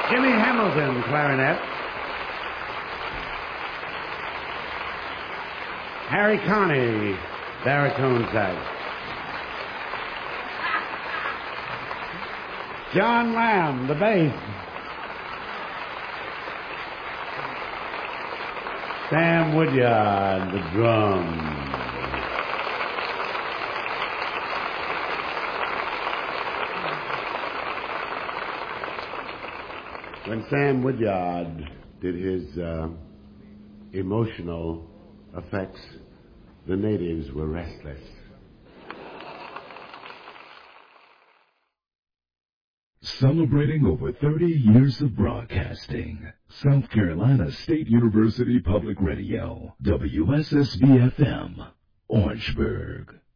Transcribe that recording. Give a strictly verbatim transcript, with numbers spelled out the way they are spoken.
Jimmy Hamilton, clarinet. Harry Connie, baritone sax. John Lamb, the bass. Sam Woodyard, the drums. When Sam Woodyard did his uh, emotional effects, the natives were restless. Celebrating over thirty years of broadcasting, South Carolina State University Public Radio, W S S B F M, Orangeburg.